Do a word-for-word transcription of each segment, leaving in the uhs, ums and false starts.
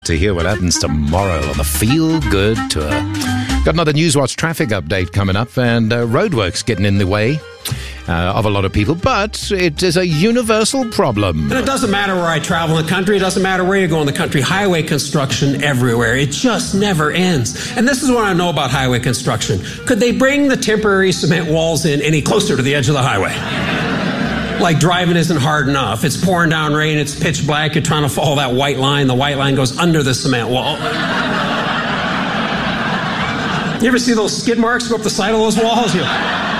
To hear what happens tomorrow on the Feel Good Tour. Got another Newswatch traffic update coming up, and uh, roadworks getting in the way uh, of a lot of people, but it is a universal problem. And it doesn't matter where I travel in the country, it doesn't matter where you go in the country, highway construction everywhere. It just never ends. And this is what I know about highway construction. Could they bring the temporary cement walls in any closer to the edge of the highway? Like driving isn't hard enough. It's pouring down rain, it's pitch black, you're trying to follow that white line. The white line goes under the cement wall. You ever see those skid marks go up the side of those walls? You...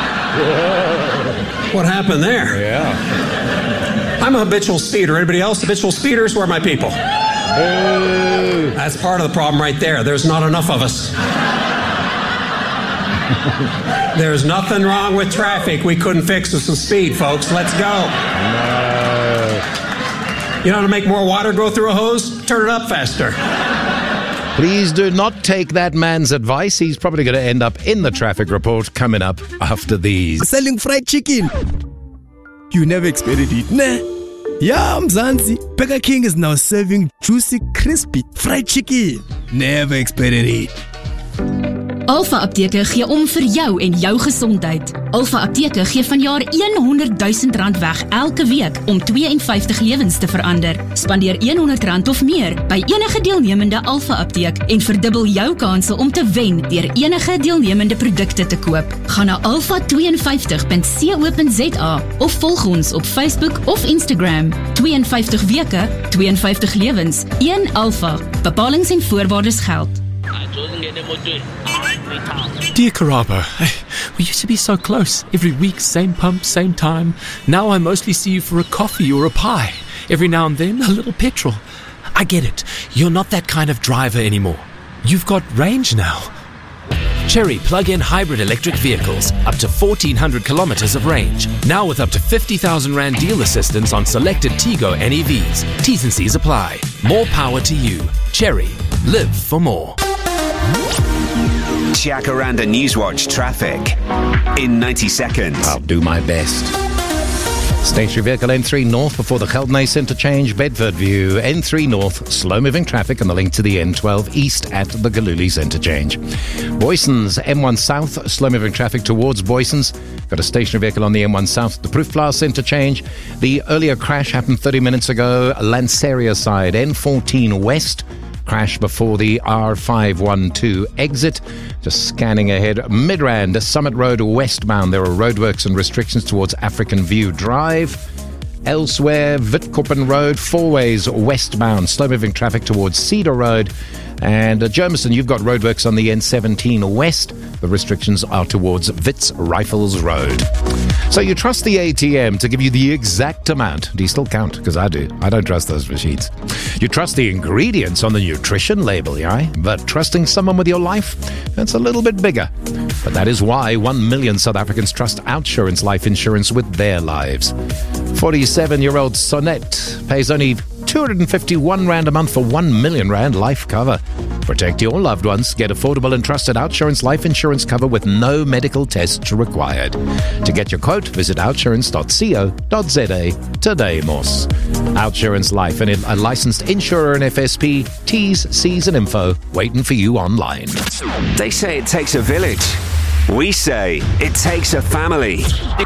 What happened there? Yeah. I'm a habitual speeder. Anybody else habitual speeders? Where are my people? Hey. That's part of the problem right there. There's not enough of us. There's nothing wrong with traffic we couldn't fix with some speed, folks. Let's go. No. You know how to make more water go through a hose? Turn it up faster. Please do not take that man's advice. He's probably going to end up in the traffic report coming up after these. Selling fried chicken. You never expected it, nah? Yeah, Mzansi. Burger King is now serving juicy, crispy fried chicken. Never expected it. Alpha Apteke gee om vir jou en jou gesondheid. Alpha Apteke gee vanjaar honderd duisend rand weg elke week om tweeënvyftig lewens te verander. Spandeer honderd rand of meer by enige deelnemende Alpha Apteek en verdubbel jou kanse om te wen deur enige deelnemende produkte te koop. Gaan na alpha twee vyf punt co punt za of volg ons op Facebook of Instagram. tweeënvyftig weke, tweeënvyftig lewens, een Alpha. Bepalings en voorwaardes geld. Dear Karabo, we used to be so close. Every week, same pump, same time. Now I mostly see you for a coffee or a pie. Every now and then, a little petrol. I get it. You're not that kind of driver anymore. You've got range now. Chery plug-in hybrid electric vehicles, up to fourteen hundred kilometers of range. Now with up to fifty thousand rand deal assistance on selected Tigo N E Vs. T's and C's apply. More power to you. Chery. Live for more. Jacaranda Newswatch traffic in ninety seconds. I'll do my best. Stationary vehicle N three North before the Geldnys interchange, Bedford View. N three North, slow-moving traffic and the link to the N twelve East at the Galulis interchange. Boysons, M one South, slow-moving traffic towards Boysons. Got a stationary vehicle on the M one South at the Proefplaas interchange. The earlier crash happened thirty minutes ago, Lanseria side, N fourteen West. Crash before the R five one two exit. Just scanning ahead. Midrand, Summit Road westbound. There are roadworks and restrictions towards African View Drive. Elsewhere, Witkoppen Road, four ways westbound. Slow-moving traffic towards Cedar Road. And uh, Germiston, you've got roadworks on the N seventeen West. The restrictions are towards Wits Rifles Road. So you trust the A T M to give you the exact amount. Do you still count? Because I do. I don't trust those machines. You trust the ingredients on the nutrition label, yeah? But trusting someone with your life, that's a little bit bigger. But that is why one million South Africans trust Outsurance Life Insurance with their lives. forty-seven-year-old Sonette pays only two hundred fifty-one rand a month for one million rand life cover. Protect your loved ones. Get affordable and trusted Outsurance Life Insurance cover with no medical tests required. To get your quote, visit outsurance dot co dot za today, Moss. Outsurance Life, and a licensed insurer and F S P. T's, C's and info waiting for you online. They say it takes a village. We say it takes a family.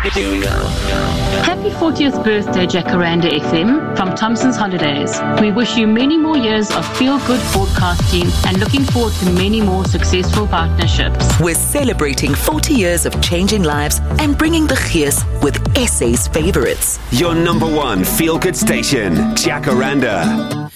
Happy fortieth birthday, Jacaranda F M, from Thompson's Holidays. We wish you many more years of feel-good broadcasting and looking forward to many more successful partnerships. We're celebrating forty years of changing lives and bringing the gees with S A's favorites. Your number one feel-good station, Jacaranda.